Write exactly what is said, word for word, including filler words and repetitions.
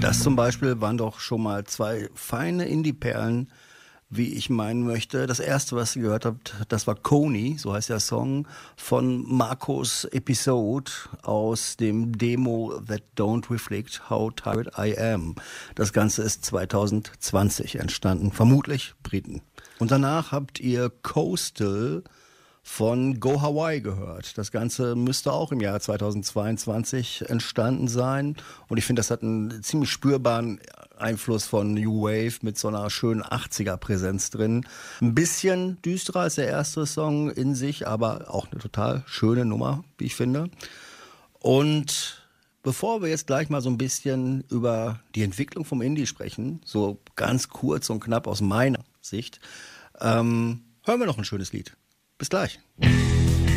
Das zum Beispiel waren doch schon mal zwei feine Indie-Perlen, wie ich meinen möchte. Das erste, was ihr gehört habt, das war Coney, so heißt der Song, von Marcos Episode aus dem Demo That Don't Reflect How Tired I Am. Das Ganze ist zwanzig zwanzig entstanden, vermutlich Briten. Und danach habt ihr Coastal von Go Hawaii gehört. Das Ganze müsste auch im Jahr zweitausendzweiundzwanzig entstanden sein. Und ich finde, das hat einen ziemlich spürbaren Einfluss von New Wave mit so einer schönen achtziger-Präsenz drin. Ein bisschen düsterer als der erste Song in sich, aber auch eine total schöne Nummer, wie ich finde. Und bevor wir jetzt gleich mal so ein bisschen über die Entwicklung vom Indie sprechen, so ganz kurz und knapp aus meiner Sicht, ähm, hören wir noch ein schönes Lied. Bis gleich.